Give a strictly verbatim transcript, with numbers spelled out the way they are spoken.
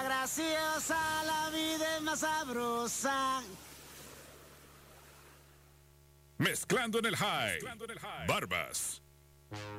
está graciosa, la vida es más sabrosa. Mezclando en el high. Barbas.